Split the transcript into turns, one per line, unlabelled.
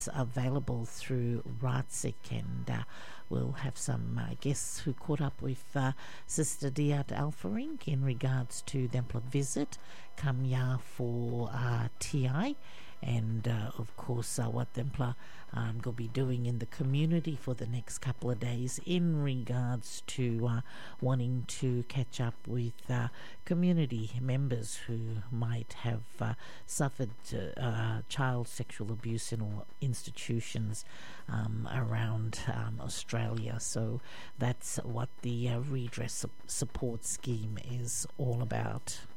available through Ratsik, and we'll have some guests who caught up with Sister Diat Alfaring in regards to Dempla visit, Kamya for TI, and of course what Dempla will be doing in the community for the next couple of days in regards to wanting to catch up with community members who might have suffered child sexual abuse in institutions around Australia. So that's what the redress support scheme is all about.